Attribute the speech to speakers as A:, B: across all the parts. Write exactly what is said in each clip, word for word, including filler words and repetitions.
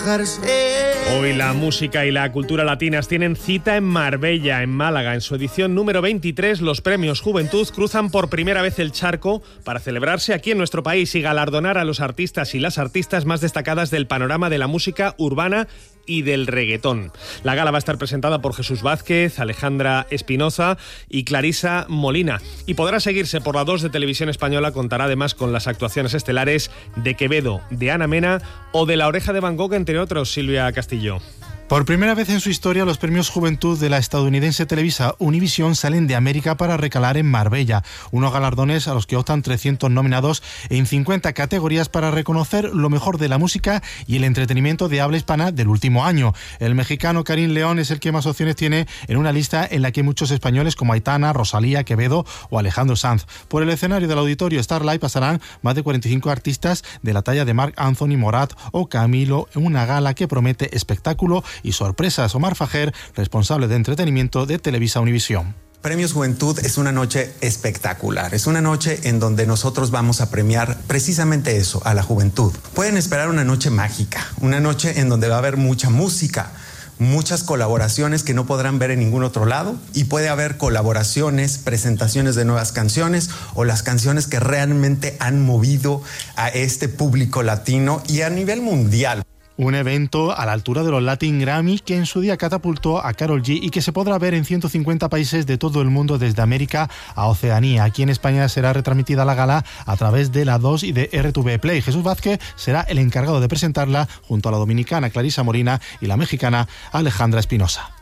A: Hoy la música y la cultura latinas tienen cita en Marbella, en Málaga. En su edición número veintitrés, los premios Juventud cruzan por primera vez el charco para celebrarse aquí en nuestro país y galardonar a los artistas y las artistas más destacadas del panorama de la música urbana y del reggaetón. La gala va a estar presentada por Jesús Vázquez, Alejandra Espinoza y Clarisa Molina. Y podrá seguirse por la dos de Televisión Española. Contará además con las actuaciones estelares de Quevedo, de Ana Mena o de La Oreja de Van Gogh, entre otros. Silvia Castillo.
B: Por primera vez en su historia, los premios Juventud de la estadounidense Televisa Univision salen de América para recalar en Marbella, unos galardones a los que optan trescientos nominados en cincuenta categorías para reconocer lo mejor de la música y el entretenimiento de habla hispana del último año. El mexicano Karim León es el que más opciones tiene en una lista en la que muchos españoles como Aitana, Rosalía, Quevedo o Alejandro Sanz. Por el escenario del auditorio Starlight pasarán más de cuarenta y cinco artistas de la talla de Marc Anthony, Morat o Camilo, en una gala que promete espectáculo y sorpresas. Omar Fajer, responsable de entretenimiento de Televisa Univisión.
C: Premios Juventud es una noche espectacular, es una noche en donde nosotros vamos a premiar precisamente eso, a la juventud. Pueden esperar una noche mágica, una noche en donde va a haber mucha música, muchas colaboraciones que no podrán ver en ningún otro lado, y puede haber colaboraciones, presentaciones de nuevas canciones o las canciones que realmente han movido a este público latino y a nivel mundial.
B: Un evento a la altura de los Latin Grammy que en su día catapultó a Karol G y que se podrá ver en ciento cincuenta países de todo el mundo, desde América a Oceanía. Aquí en España será retransmitida la gala a través de la dos y de R T V Play. Jesús Vázquez será el encargado de presentarla junto a la dominicana Clarisa Molina y la mexicana Alejandra Espinoza.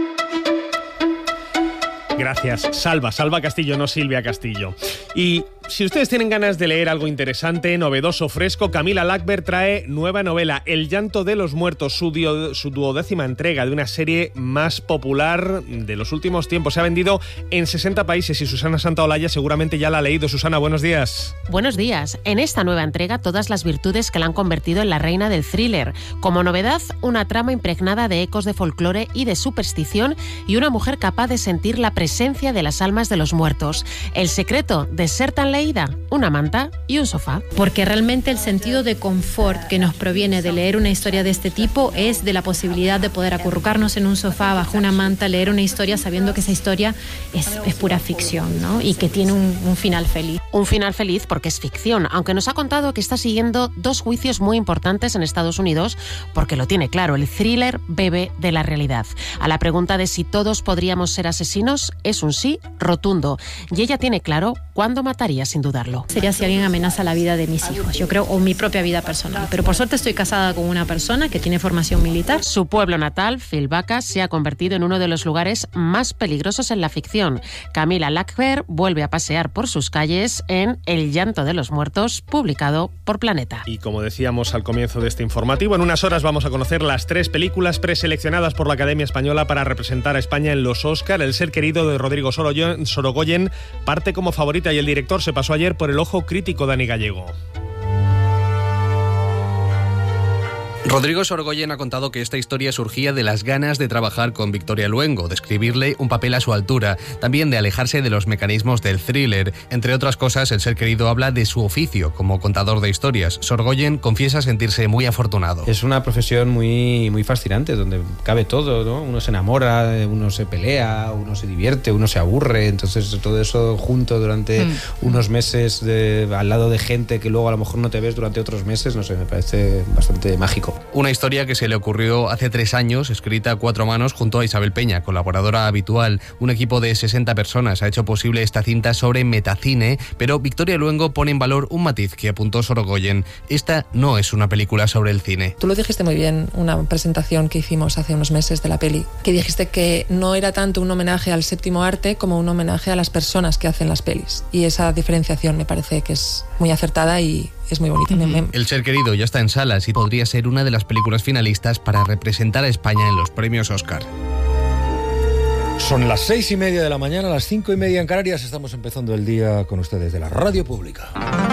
A: Gracias. Salva, Salva Castillo, no Silvia Castillo. Y si ustedes tienen ganas de leer algo interesante, novedoso, fresco, Camila Lackberg trae nueva novela, El llanto de los muertos, su, dio, su duodécima entrega de una serie más popular de los últimos tiempos. Se ha vendido en sesenta países y Susana Santaolalla seguramente ya la ha leído. Susana, buenos días.
D: Buenos días. En esta nueva entrega, todas las virtudes que la han convertido en la reina del thriller. Como novedad, una trama impregnada de ecos de folclore y de superstición y una mujer capaz de sentir la presencia de las almas de los muertos. El secreto de ser tan leída, una manta y un sofá.
E: Porque realmente el sentido de confort que nos proviene de leer una historia de este tipo es de la posibilidad de poder acurrucarnos en un sofá bajo una manta, leer una historia sabiendo que esa historia es, es pura ficción, ¿no? Y que tiene un, un final feliz.
D: Un final feliz porque es ficción, aunque nos ha contado que está siguiendo dos juicios muy importantes en Estados Unidos, porque lo tiene claro, el thriller bebe de la realidad. A la pregunta de si todos podríamos ser asesinos, es un sí rotundo. Y ella tiene claro cuándo mataría sin dudarlo.
E: Sería si alguien amenaza la vida de mis hijos, yo creo, o mi propia vida personal. Pero por suerte estoy casada con una persona que tiene formación militar.
D: Su pueblo natal, Filbaca, se ha convertido en uno de los lugares más peligrosos en la ficción. Camila Lackberg vuelve a pasear por sus calles en El llanto de los muertos, publicado por Planeta.
A: Y como decíamos al comienzo de este informativo, en unas horas vamos a conocer las tres películas preseleccionadas por la Academia Española para representar a España en los Oscar. El ser querido de Rodrigo Sorogoyen parte como favorita y el director se pasó ayer por el ojo crítico Dani Gallego.
F: Rodrigo Sorogoyen ha contado que esta historia surgía de las ganas de trabajar con Victoria Luengo, de escribirle un papel a su altura, también de alejarse de los mecanismos del thriller. Entre otras cosas, el ser querido habla de su oficio como contador de historias. Sorogoyen confiesa sentirse muy afortunado.
G: Es una profesión muy, muy fascinante, donde cabe todo, ¿no? Uno se enamora, uno se pelea, uno se divierte, uno se aburre, entonces todo eso junto durante mm. unos meses de, al lado de gente que luego a lo mejor no te ves durante otros meses, no sé, me parece bastante mágico.
F: Una historia que se le ocurrió hace tres años, escrita a cuatro manos junto a Isabel Peña, colaboradora habitual. Un equipo de sesenta personas ha hecho posible esta cinta sobre metacine, pero Victoria Luengo pone en valor un matiz que apuntó Sorogoyen. Esta no es una película sobre el cine.
H: Tú lo dijiste muy bien, una presentación que hicimos hace unos meses de la peli, que dijiste que no era tanto un homenaje al séptimo arte como un homenaje a las personas que hacen las pelis. Y esa diferenciación me parece que es muy acertada y es muy bonita.
F: Uh-huh. El ser querido ya está en salas y podría ser una de las películas finalistas para representar a España en los premios Oscar.
I: Son las seis y media de la mañana, las cinco y media en Canarias. Estamos empezando el día con ustedes de la Radio Pública.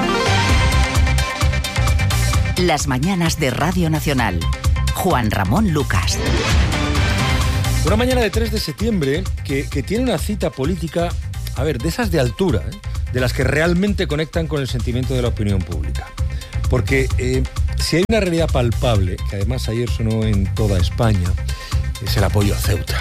J: Las mañanas de Radio Nacional. Juan Ramón Lucas.
I: Una mañana de tres de septiembre que, que tiene una cita política, a ver, de esas de altura, ¿eh? de las que realmente conectan con el sentimiento de la opinión pública. Porque eh, Si hay una realidad palpable, que además ayer sonó en toda España, es el apoyo a Ceuta.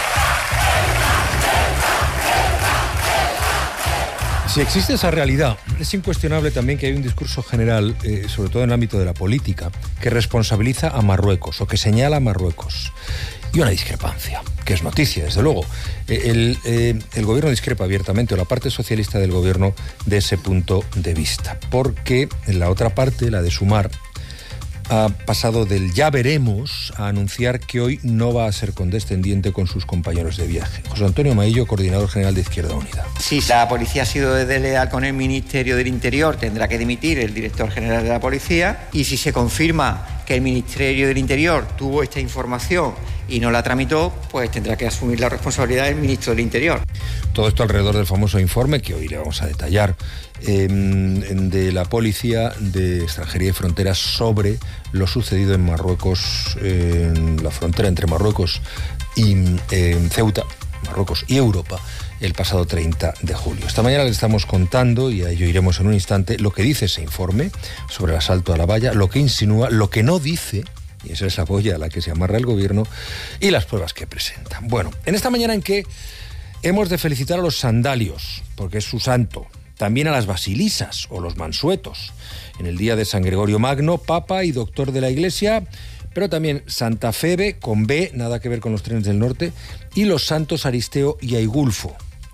I: Si existe esa realidad, es incuestionable también que hay un discurso general, eh, sobre todo en el ámbito de la política, que responsabiliza a Marruecos o que señala a Marruecos. Y una discrepancia, que es noticia, desde luego. El, eh, el gobierno discrepa abiertamente, o la parte socialista del gobierno, de ese punto de vista. Porque en la otra parte, la de Sumar, ha pasado del ya veremos a anunciar que hoy no va a ser condescendiente con sus compañeros de viaje. José Antonio Maillo, coordinador general de Izquierda Unida.
K: Si la policía ha sido desleal con el Ministerio del Interior, tendrá que dimitir el director general de la policía. Y si se confirma que el Ministerio del Interior tuvo esta información y no la tramitó, pues tendrá que asumir la responsabilidad del ministro del Interior.
I: Todo esto alrededor del famoso informe, que hoy le vamos a detallar, eh, de la Policía de Extranjería y Fronteras sobre lo sucedido en Marruecos, eh, en la frontera entre Marruecos y eh, Ceuta, Marruecos y Europa, el pasado treinta de julio. Esta mañana les estamos contando, y a ello iremos en un instante, lo que dice ese informe sobre el asalto a la valla, lo que insinúa, lo que no dice, y esa es la polla a la que se amarra el gobierno, y las pruebas que presenta. Bueno, en esta mañana en que hemos de felicitar a los sandalios, porque es su santo, también a las basilisas o los mansuetos, en el día de San Gregorio Magno, Papa y Doctor de la Iglesia, pero también Santa Febe, con B, nada que ver con los trenes del norte, y los santos Aristeo y Aigulfo,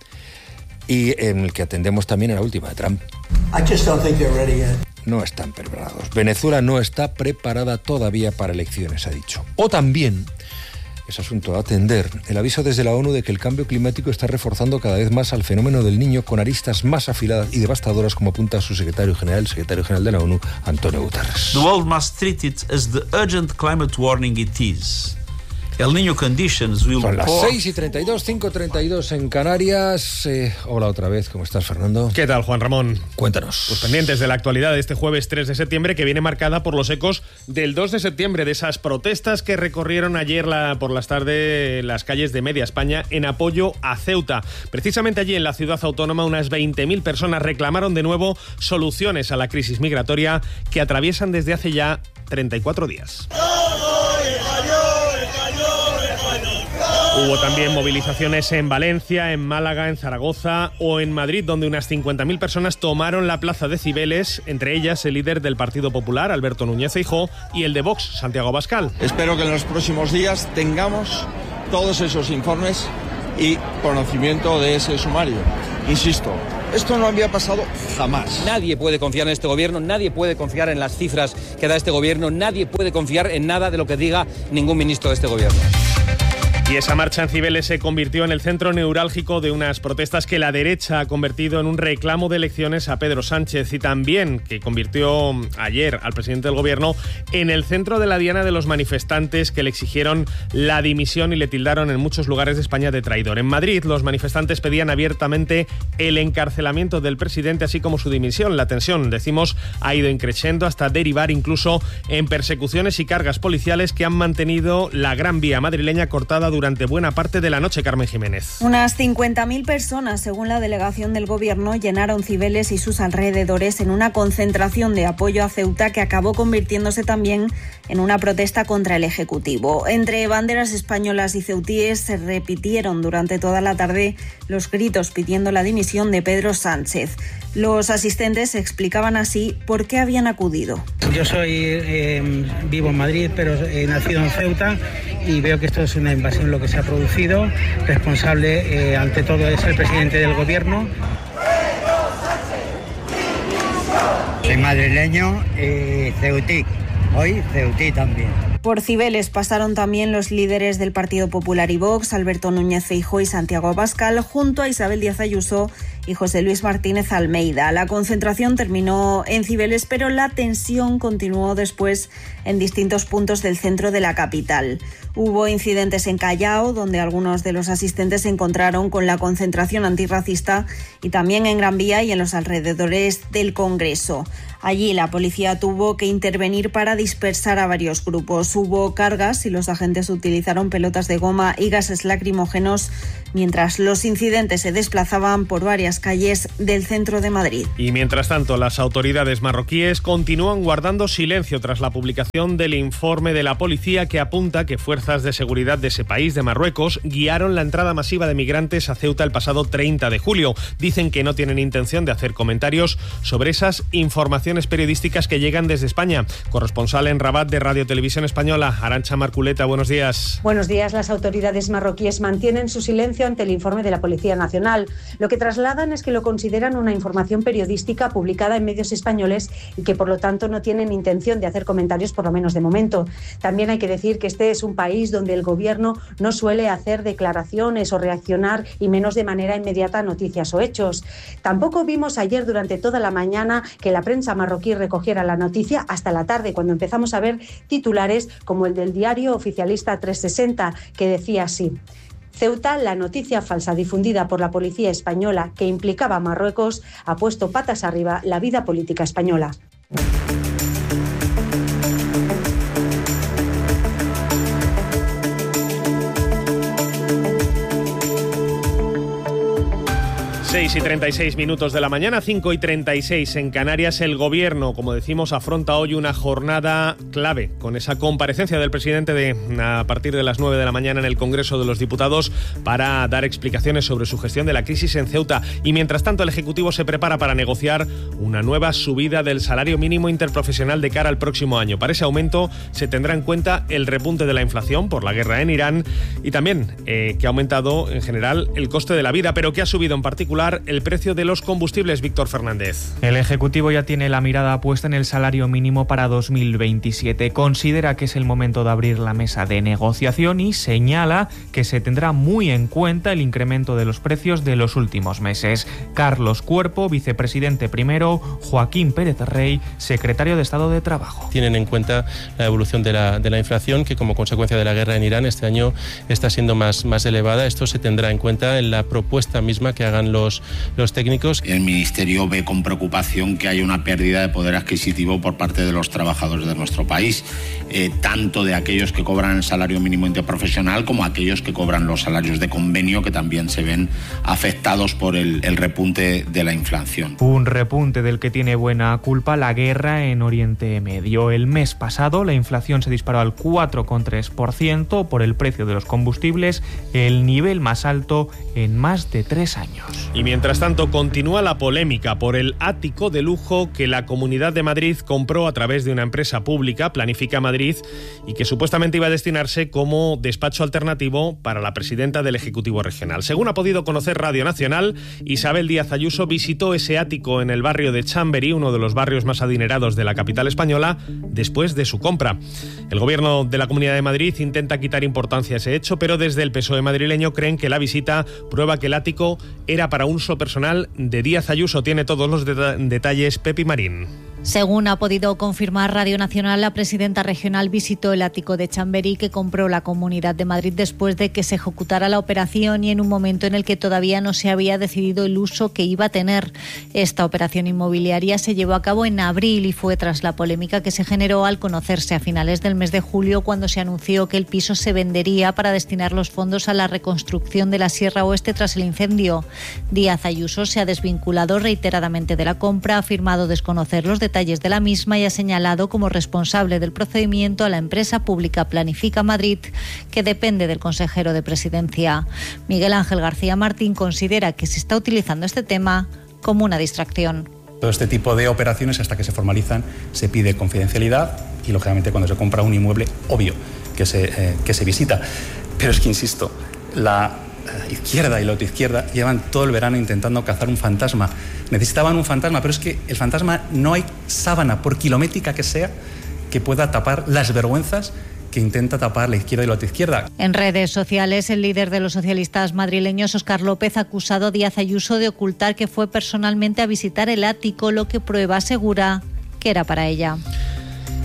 I: y en el que atendemos también a la última de Trump.
L: I just don't think they're ready yet.
I: No están preparados. Venezuela no está preparada todavía para elecciones, ha dicho. O también, es asunto a atender, el aviso desde la ONU de que el cambio climático está reforzando cada vez más al fenómeno del Niño, con aristas más afiladas y devastadoras, como apunta su secretario general, el secretario general de la ONU, Antonio Guterres.
M: The world must treat it as the urgent climate warning it is. El Niño conditions will
I: Son las
M: pour...
I: seis y treinta y dos, cinco y treinta y dos en Canarias. Eh, hola otra vez, ¿cómo estás, Fernando?
A: ¿Qué tal, Juan Ramón?
I: Cuéntanos.
A: Pues pendientes de la actualidad de este jueves tres de septiembre, que viene marcada por los ecos del dos de septiembre, de esas protestas que recorrieron ayer la, por las tardes las calles de media España en apoyo a Ceuta. Precisamente allí, en la ciudad autónoma, unas veinte mil personas reclamaron de nuevo soluciones a la crisis migratoria que atraviesan desde hace ya treinta y cuatro días. Hubo también movilizaciones en Valencia, en Málaga, en Zaragoza o en Madrid, donde unas cincuenta mil personas tomaron la plaza de Cibeles, entre ellas el líder del Partido Popular, Alberto Núñez Feijóo, y el de Vox, Santiago Abascal.
N: Espero que en los próximos días tengamos todos esos informes y conocimiento de ese sumario. Insisto, esto no había pasado jamás.
O: Nadie puede confiar en este gobierno, nadie puede confiar en las cifras que da este gobierno, nadie puede confiar en nada de lo que diga ningún ministro de este gobierno.
A: Y esa marcha en Cibeles se convirtió en el centro neurálgico de unas protestas que la derecha ha convertido en un reclamo de elecciones a Pedro Sánchez, y también que convirtió ayer al presidente del gobierno en el centro de la diana de los manifestantes que le exigieron la dimisión y le tildaron en muchos lugares de España de traidor. En Madrid, los manifestantes pedían abiertamente el encarcelamiento del presidente, así como su dimisión. La tensión, decimos, ha ido increciendo hasta derivar incluso en persecuciones y cargas policiales que han mantenido la Gran Vía madrileña cortada durante durante buena parte de la noche. Carmen Jiménez.
P: Unas cincuenta mil personas, según la delegación del gobierno, llenaron Cibeles y sus alrededores en una concentración de apoyo a Ceuta que acabó convirtiéndose también en una protesta contra el Ejecutivo. Entre banderas españolas y ceutíes se repitieron durante toda la tarde los gritos pidiendo la dimisión de Pedro Sánchez. Los asistentes explicaban así por qué habían acudido.
Q: Yo soy eh, vivo en Madrid, pero he nacido en Ceuta, y veo que esto es una invasión lo que se ha producido. Responsable, eh, ante todo, es el presidente del gobierno.
R: Soy madrileño y ceutí. Hoy ceutí también.
P: Por Cibeles pasaron también los líderes del Partido Popular y Vox, Alberto Núñez Feijóo y Santiago Abascal, junto a Isabel Díaz Ayuso y José Luis Martínez Almeida. La concentración terminó en Cibeles, pero la tensión continuó después en distintos puntos del centro de la capital. Hubo incidentes en Callao, donde algunos de los asistentes se encontraron con la concentración antirracista, y también en Gran Vía y en los alrededores del Congreso. Allí la policía tuvo que intervenir para dispersar a varios grupos. Hubo cargas y los agentes utilizaron pelotas de goma y gases lacrimógenos mientras los incidentes se desplazaban por varias varias calles del centro de Madrid.
A: Y mientras tanto, las autoridades marroquíes continúan guardando silencio tras la publicación del informe de la policía que apunta que fuerzas de seguridad de ese país, de Marruecos, guiaron la entrada masiva de migrantes a Ceuta el pasado treinta de julio. Dicen que no tienen intención de hacer comentarios sobre esas informaciones periodísticas que llegan desde España. Corresponsal en Rabat de Radio Televisión Española, Arantxa Marculeta, buenos días.
S: Buenos días. Las autoridades marroquíes mantienen su silencio ante el informe de la Policía Nacional. Lo que trasladan es que lo consideran una información periodística publicada en medios españoles y que por lo tanto no tienen intención de hacer comentarios, por lo menos de momento. También hay que decir que este es un país donde el gobierno no suele hacer declaraciones o reaccionar, y menos de manera inmediata, a noticias o hechos. Tampoco vimos ayer durante toda la mañana que la prensa marroquí recogiera la noticia hasta la tarde, cuando empezamos a ver titulares como el del diario oficialista trescientos sesenta, que decía así: Ceuta, la noticia falsa difundida por la policía española que implicaba a Marruecos ha puesto patas arriba la vida política española.
A: seis y treinta y seis minutos de la mañana, cinco y treinta y seis en Canarias. El Gobierno, como decimos, afronta hoy una jornada clave con esa comparecencia del presidente de, a partir de las nueve de la mañana en el Congreso de los Diputados para dar explicaciones sobre su gestión de la crisis en Ceuta. Y mientras tanto, el Ejecutivo se prepara para negociar una nueva subida del salario mínimo interprofesional de cara al próximo año. Para ese aumento se tendrá en cuenta el repunte de la inflación por la guerra en Irán y también eh, que ha aumentado en general el coste de la vida, pero que ha subido en particular el precio de los combustibles. Víctor Fernández.
T: El Ejecutivo ya tiene la mirada puesta en el salario mínimo para dos mil veintisiete. Considera que es el momento de abrir la mesa de negociación y señala que se tendrá muy en cuenta el incremento de los precios de los últimos meses. Carlos Cuerpo, vicepresidente primero, Joaquín Pérez Rey, secretario de Estado de Trabajo.
U: Tienen en cuenta la evolución de la, de la inflación, que como consecuencia de la guerra en Irán este año está siendo más, más elevada. Esto se tendrá en cuenta en la propuesta misma que hagan los los técnicos.
V: El Ministerio ve con preocupación que hay una pérdida de poder adquisitivo por parte de los trabajadores de nuestro país, eh, tanto de aquellos que cobran el salario mínimo interprofesional como aquellos que cobran los salarios de convenio, que también se ven afectados por el, el repunte de la inflación.
T: Un repunte del que tiene buena culpa la guerra en Oriente Medio. El mes pasado la inflación se disparó al cuatro coma tres por ciento por el precio de los combustibles, el nivel más alto en más de tres años.
A: Y mientras tanto, continúa la polémica por el ático de lujo que la Comunidad de Madrid compró a través de una empresa pública, Planifica Madrid, y que supuestamente iba a destinarse como despacho alternativo para la presidenta del Ejecutivo Regional. Según ha podido conocer Radio Nacional, Isabel Díaz Ayuso visitó ese ático en el barrio de Chamberí, uno de los barrios más adinerados de la capital española, después de su compra. El Gobierno de la Comunidad de Madrid intenta quitar importancia a ese hecho, pero desde el P S O E madrileño creen que la visita prueba que el ático era para uso personal de Díaz Ayuso. Tiene todos los deta- detalles Pepi Marín.
W: Según ha podido confirmar Radio Nacional, la presidenta regional visitó el ático de Chamberí que compró la Comunidad de Madrid después de que se ejecutara la operación y en un momento en el que todavía no se había decidido el uso que iba a tener. Esta operación inmobiliaria se llevó a cabo en abril y fue tras la polémica que se generó al conocerse a finales del mes de julio, cuando se anunció que el piso se vendería para destinar los fondos a la reconstrucción de la Sierra Oeste tras el incendio. Díaz Ayuso se ha desvinculado reiteradamente de la compra, ha afirmado desconocer los detalles detalles de la misma y ha señalado como responsable del procedimiento a la empresa pública Planifica Madrid, que depende del consejero de Presidencia. Miguel Ángel García Martín considera que se está utilizando este tema como una distracción.
X: Todo este tipo de operaciones, hasta que se formalizan, se pide confidencialidad y, lógicamente, cuando se compra un inmueble, obvio que se, eh, que se visita. Pero es que, insisto, la izquierda y la izquierda llevan todo el verano intentando cazar un fantasma. Necesitaban un fantasma, pero es que el fantasma, no hay sábana, por kilométrica que sea, que pueda tapar las vergüenzas que intenta tapar la izquierda y la izquierda.
W: En redes sociales, el líder de los socialistas madrileños, Óscar López, ha acusado a Díaz Ayuso de ocultar que fue personalmente a visitar el ático, lo que prueba, asegura, que era para ella.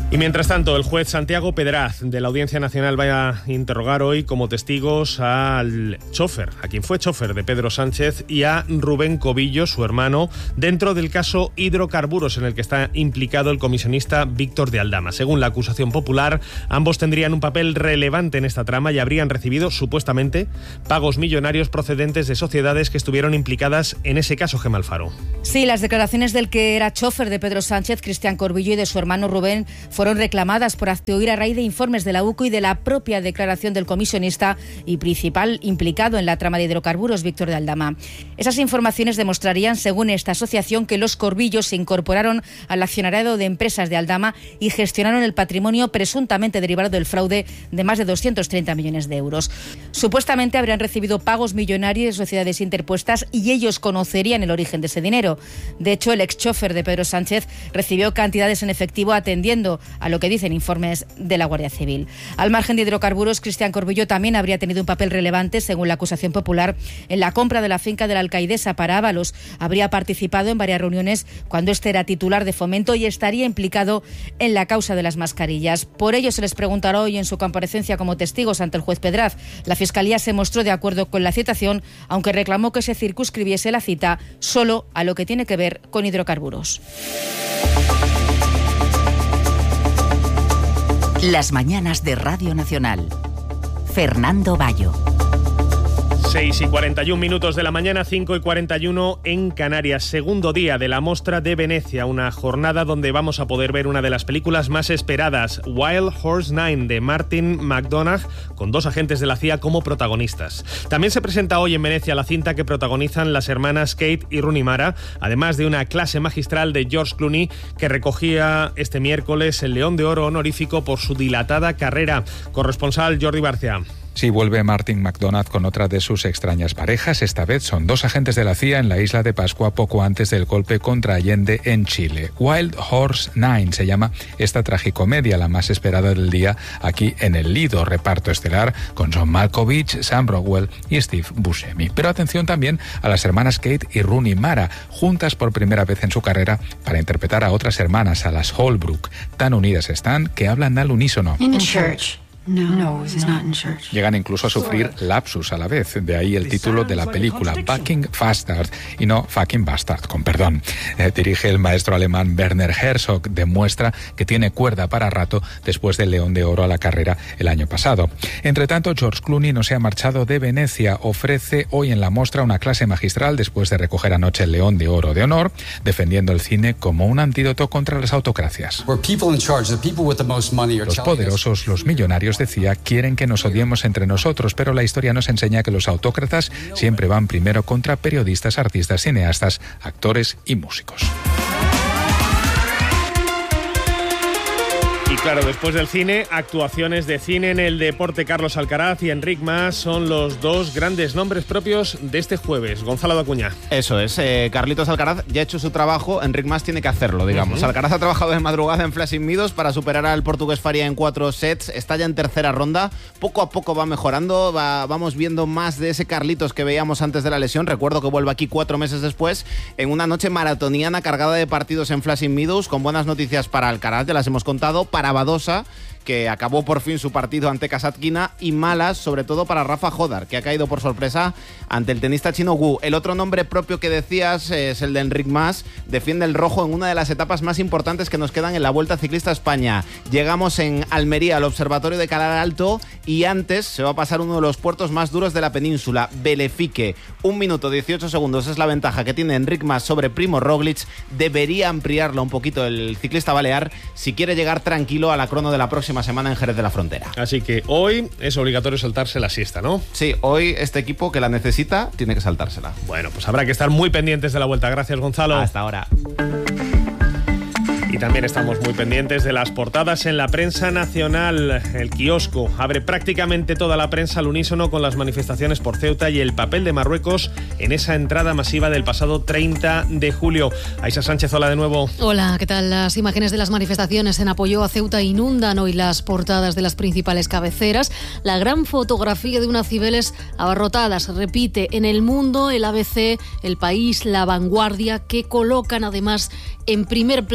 A: Y mientras tanto, el juez Santiago Pedraz de la Audiencia Nacional va a interrogar hoy como testigos al chofer, a quien fue chofer de Pedro Sánchez, y a Rubén Cobillo, su hermano, dentro del caso Hidrocarburos en el que está implicado el comisionista Víctor de Aldama. Según la acusación popular, ambos tendrían un papel relevante en esta trama y habrían recibido, supuestamente, pagos millonarios procedentes de sociedades que estuvieron implicadas en ese caso. Gemma Alfaro.
B: Sí, las declaraciones del que era chofer de Pedro Sánchez, Cristian Corbillo, y de su hermano Rubén fueron reclamadas por Azteoir a raíz de informes de la U C O y de la propia declaración del comisionista y principal implicado en la trama de hidrocarburos, Víctor de Aldama. Esas informaciones demostrarían, según esta asociación, que los Corbillos se incorporaron al accionariado de empresas de Aldama y gestionaron el patrimonio presuntamente derivado del fraude de más de doscientos treinta millones de euros. Supuestamente habrían recibido pagos millonarios de sociedades interpuestas y ellos conocerían el origen de ese dinero. De hecho, el ex chofer de Pedro Sánchez recibió cantidades en efectivo atendiendo a lo que dicen informes de la Guardia Civil. Al margen de hidrocarburos, Cristian Corbillo también habría tenido un papel relevante, según la acusación popular, en la compra de la finca de la alcaidesa para Ábalos. Habría participado en varias reuniones cuando este era titular de Fomento y estaría implicado en la causa de las mascarillas. Por ello se les preguntará hoy en su comparecencia como testigos ante el juez Pedraz. La Fiscalía se mostró de acuerdo con la citación, aunque reclamó que se circunscribiese la cita solo a lo que tiene que ver con hidrocarburos.
J: Las mañanas de Radio Nacional. Fernando Bayo.
A: seis y cuarenta y un minutos de la mañana, cinco y cuarenta y uno en Canarias. Segundo día de la Mostra de Venecia, una jornada donde vamos a poder ver una de las películas más esperadas, Wild Horse nueve, de Martin McDonagh, con dos agentes de la C I A como protagonistas. También se presenta hoy en Venecia la cinta que protagonizan las hermanas Kate y Rooney Mara, además de una clase magistral de George Clooney, que recogía este miércoles el León de Oro honorífico por su dilatada carrera. Corresponsal Jordi Barcia.
C: Sí, vuelve Martin McDonagh con otra de sus extrañas parejas. Esta vez son dos agentes de la C I A en la isla de Pascua poco antes del golpe contra Allende en Chile. Wild Horse nueve se llama esta tragicomedia, la más esperada del día aquí en el Lido. Reparto estelar con John Malkovich, Sam Rockwell y Steve Buscemi. Pero atención también a las hermanas Kate y Rooney Mara, juntas por primera vez en su carrera para interpretar a otras hermanas, a las Holbrook. Tan unidas están que hablan al unísono.
D: In church. No, no, it's not in church.
C: Llegan incluso a sufrir lapsus a la vez, de ahí el título de la película, Fucking Bastard, y no Fucking Bastard, con perdón. Eh, dirige el maestro alemán Werner Herzog, demuestra que tiene cuerda para rato después del León de Oro a la carrera el año pasado. Entre tanto, George Clooney no se ha marchado de Venecia, ofrece hoy en la Mostra una clase magistral después de recoger anoche el León de Oro de honor, defendiendo el cine como un antídoto contra las autocracias. Los poderosos, los millonarios, decía, quieren que nos odiemos entre nosotros, pero la historia nos enseña que los autócratas siempre van primero contra periodistas, artistas, cineastas, actores y músicos.
A: Y claro, después del cine, actuaciones de cine en el deporte. Carlos Alcaraz y Enric Mas son los dos grandes nombres propios de este jueves. Gonzalo de Acuña.
E: Eso es, eh, Carlitos Alcaraz ya ha hecho su trabajo, Enric Mas tiene que hacerlo, digamos. Uh-huh. Alcaraz ha trabajado de madrugada en Flushing Meadows para superar al portugués Faria en cuatro sets, está ya en tercera ronda, poco a poco va mejorando, va, vamos viendo más de ese Carlitos que veíamos antes de la lesión. Recuerdo que vuelve aquí cuatro meses después, en una noche maratoniana cargada de partidos en Flushing Meadows, con buenas noticias para Alcaraz, ya las hemos contado, para Badosa, que acabó por fin su partido ante Kasatkina, y malas sobre todo para Rafa Jodar, que ha caído por sorpresa ante el tenista chino Wu. El otro nombre propio que decías es el de Enric Mas, defiende el rojo en una de las etapas más importantes que nos quedan en la Vuelta Ciclista a España. Llegamos en Almería al Observatorio de Calar Alto y antes se va a pasar uno de los puertos más duros de la península, Belefique. Un minuto dieciocho segundos es la ventaja que tiene Enric Mas sobre Primo Roglic. Debería ampliarlo un poquito el ciclista balear si quiere llegar tranquilo a la crono de la próxima semana en Jerez de la Frontera.
A: Así que hoy es obligatorio saltarse la siesta, ¿no?
E: Sí, hoy este equipo que la necesita tiene que saltársela.
A: Bueno, pues habrá que estar muy pendientes de la vuelta. Gracias, Gonzalo.
E: Hasta ahora.
A: Y también estamos muy pendientes de las portadas en la prensa nacional. El kiosco abre prácticamente toda la prensa al unísono con las manifestaciones por Ceuta y el papel de Marruecos en esa entrada masiva del pasado treinta de julio. Aisha Sánchez, hola de nuevo.
Y: Hola, ¿qué tal? Las imágenes de las manifestaciones en apoyo a Ceuta inundan hoy las portadas de las principales cabeceras. La gran fotografía de unas Cibeles abarrotadas repite en El Mundo, el A B C, El País, La Vanguardia, que colocan además en primer plano el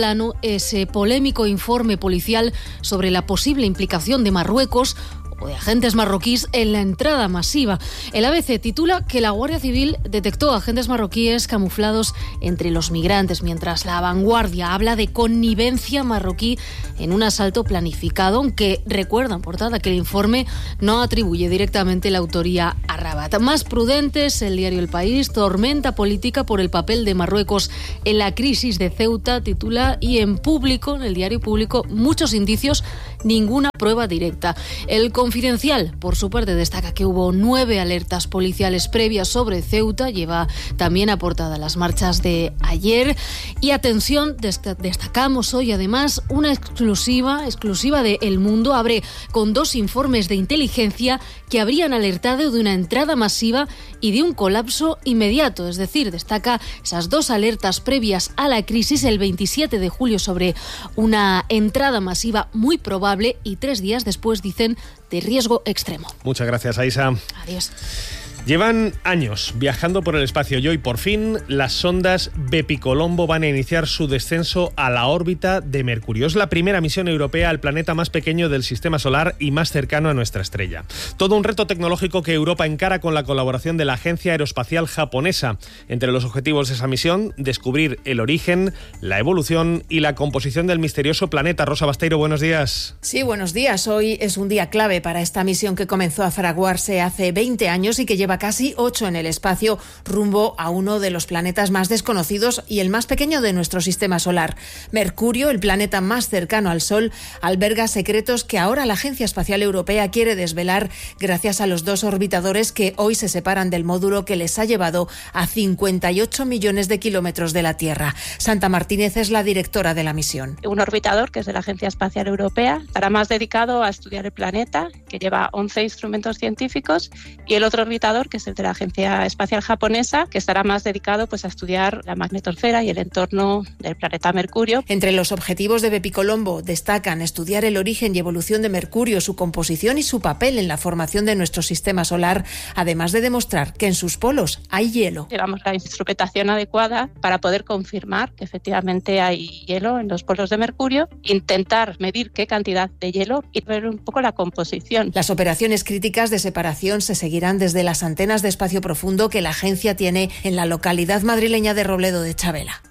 Y: ese polémico informe policial sobre la posible implicación de Marruecos o de agentes marroquíes en la entrada masiva. El A B C titula que la Guardia Civil detectó agentes marroquíes camuflados entre los migrantes, mientras La Vanguardia habla de connivencia marroquí en un asalto planificado, aunque recuerda en portada que el informe no atribuye directamente la autoría a Rabat. Más prudentes, el diario El País, tormenta política por el papel de Marruecos en la crisis de Ceuta, titula, y en Público, en el diario Público, muchos indicios, ninguna prueba directa. El Confidencial, por su parte, destaca que hubo nueve alertas policiales previas sobre Ceuta, lleva también a portada las marchas de ayer. Y atención, dest- destacamos hoy además una exclusiva, exclusiva de El Mundo, abre con dos informes de inteligencia que habrían alertado de una entrada masiva y de un colapso inmediato, es decir, destaca esas dos alertas previas a la crisis el veintisiete de julio sobre una entrada masiva muy probable y tres días después dicen de riesgo extremo.
A: Muchas gracias, Aisa.
Y: Adiós.
A: Llevan años viajando por el espacio y hoy, por fin, las sondas Bepicolombo van a iniciar su descenso a la órbita de Mercurio. Es la primera misión europea al planeta más pequeño del Sistema Solar y más cercano a nuestra estrella. Todo un reto tecnológico que Europa encara con la colaboración de la Agencia Aeroespacial Japonesa. Entre los objetivos de esa misión, descubrir el origen, la evolución y la composición del misterioso planeta. Rosa Basteiro, buenos días.
F: Sí, buenos días. Hoy es un día clave para esta misión que comenzó a fraguarse hace veinte años y que lleva casi ocho en el espacio, rumbo a uno de los planetas más desconocidos y el más pequeño de nuestro sistema solar. Mercurio, el planeta más cercano al Sol, alberga secretos que ahora la Agencia Espacial Europea quiere desvelar gracias a los dos orbitadores que hoy se separan del módulo que les ha llevado a cincuenta y ocho millones de kilómetros de la Tierra. Santa Martínez es la directora de la misión.
G: Un orbitador, que es de la Agencia Espacial Europea, estará más dedicado a estudiar el planeta, que lleva once instrumentos científicos, y el otro orbitador, que es el de la Agencia Espacial Japonesa, que estará más dedicado pues, a estudiar la magnetosfera y el entorno del planeta Mercurio.
F: Entre los objetivos de Bepicolombo destacan estudiar el origen y evolución de Mercurio, su composición y su papel en la formación de nuestro sistema solar, además de demostrar que en sus polos hay hielo.
G: Llevamos la instrumentación adecuada para poder confirmar que efectivamente hay hielo en los polos de Mercurio, intentar medir qué cantidad de hielo y ver un poco la composición.
F: Las operaciones críticas de separación se seguirán desde las antenas de espacio profundo que la agencia tiene en la localidad madrileña de Robledo de Chavela.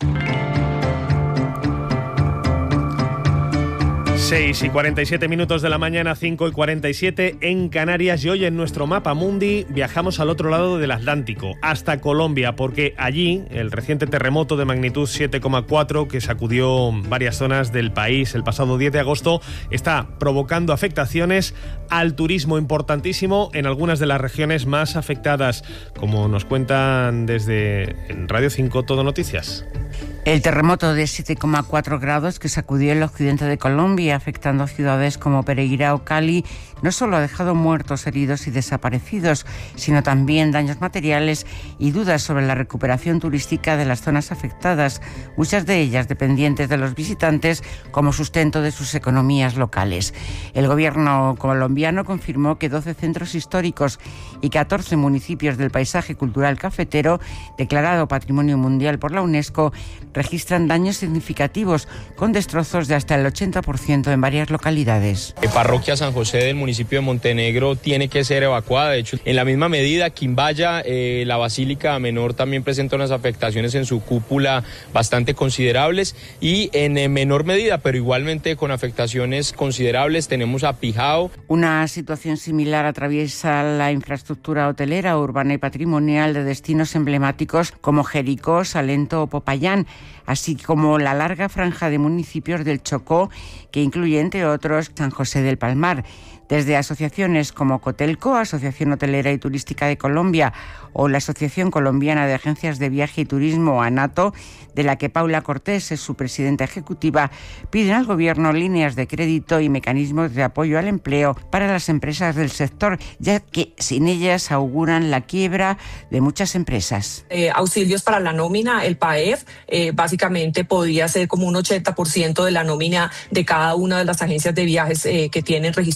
A: seis y cuarenta y siete minutos de la mañana, cinco y cuarenta y siete en Canarias, y hoy en nuestro Mapa Mundi viajamos al otro lado del Atlántico, hasta Colombia, porque allí el reciente terremoto de magnitud siete coma cuatro que sacudió varias zonas del país el pasado diez de agosto está provocando afectaciones al turismo, importantísimo en algunas de las regiones más afectadas, como nos cuentan desde Radio cinco Todo Noticias.
H: El terremoto de siete coma cuatro grados que sacudió el occidente de Colombia, afectando a ciudades como Pereira o Cali, no solo ha dejado muertos, heridos y desaparecidos, sino también daños materiales y dudas sobre la recuperación turística de las zonas afectadas, muchas de ellas dependientes de los visitantes como sustento de sus economías locales. El gobierno colombiano confirmó que doce centros históricos y catorce municipios del paisaje cultural cafetero, declarado Patrimonio Mundial por la UNESCO, registran daños significativos, con destrozos de hasta el ochenta por ciento en varias localidades.
K: La parroquia San José del municipio de Montenegro tiene que ser evacuada. De hecho, en la misma medida, Quimbaya, eh, la Basílica Menor, también presenta unas afectaciones en su cúpula bastante considerables, y en eh, menor medida, pero igualmente con afectaciones considerables, tenemos a Pijao.
H: Una situación similar atraviesa la infraestructura hotelera, urbana y patrimonial de destinos emblemáticos como Jericó, Salento o Popayán, así como la larga franja de municipios del Chocó, que incluye, entre otros, San José del Palmar. Desde asociaciones como Cotelco, Asociación Hotelera y Turística de Colombia, o la Asociación Colombiana de Agencias de Viaje y Turismo, ANATO, de la que Paula Cortés es su presidenta ejecutiva, piden al Gobierno líneas de crédito y mecanismos de apoyo al empleo para las empresas del sector, ya que sin ellas auguran la quiebra de muchas empresas.
L: Eh, auxilios para la nómina, el P A E F, eh, básicamente podría ser como un ochenta por ciento de la nómina de cada una de las agencias de viajes eh, que tienen registro nacional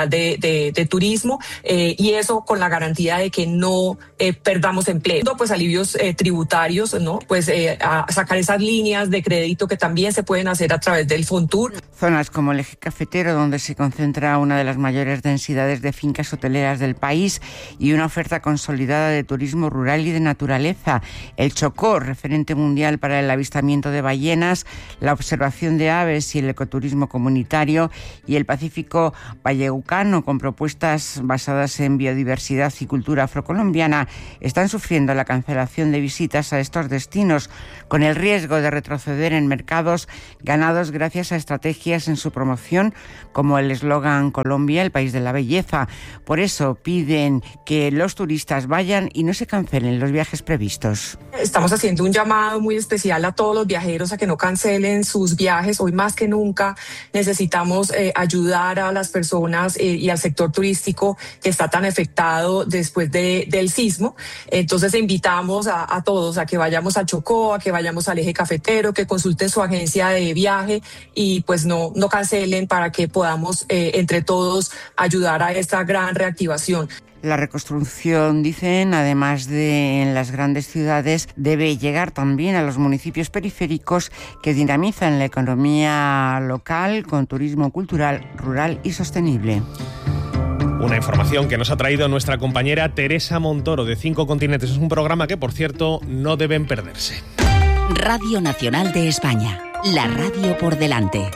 L: Nacional de, de, de Turismo, eh, y eso con la garantía de que no eh, perdamos empleo. Pues alivios eh, tributarios, ¿no? Pues eh, a sacar esas líneas de crédito que también se pueden hacer a través del Fontur.
H: Zonas como el eje cafetero, donde se concentra una de las mayores densidades de fincas hoteleras del país y una oferta consolidada de turismo rural y de naturaleza. El Chocó, referente mundial para el avistamiento de ballenas, la observación de aves y el ecoturismo comunitario, y el Pacífico vallecaucano, con propuestas basadas en biodiversidad y cultura afrocolombiana, están sufriendo la cancelación de visitas a estos destinos, con el riesgo de retroceder en mercados ganados gracias a estrategias en su promoción, como el eslogan Colombia, el país de la belleza. Por eso piden que los turistas vayan y no se cancelen los viajes previstos.
L: Estamos haciendo un llamado muy especial a todos los viajeros a que no cancelen sus viajes. Hoy más que nunca necesitamos eh, ayudar a las personas eh, y al sector turístico que está tan afectado después de, del sismo. Entonces invitamos a, a todos a que vayamos a Chocó, a que vayamos al eje cafetero, que consulten su agencia de viaje y pues no, no cancelen, para que podamos eh, entre todos ayudar a esta gran reactivación.
H: La reconstrucción, dicen, además de en las grandes ciudades, debe llegar también a los municipios periféricos que dinamizan la economía local con turismo cultural, rural y sostenible.
A: Una información que nos ha traído nuestra compañera Teresa Montoro de Cinco Continentes. Es un programa que, por cierto, no deben perderse.
J: Radio Nacional de España, la radio por delante.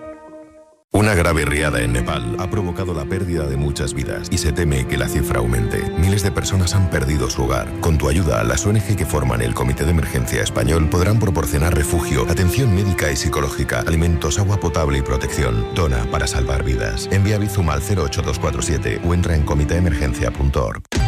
I: Una grave riada en Nepal ha provocado la pérdida de muchas vidas y se teme que la cifra aumente. Miles de personas han perdido su hogar. Con tu ayuda, las O N G que forman el Comité de Emergencia Español podrán proporcionar refugio, atención médica y psicológica, alimentos, agua potable y protección. Dona para salvar vidas. Envía Bizum al cero ocho dos cuatro siete o entra en comité emergencia punto org.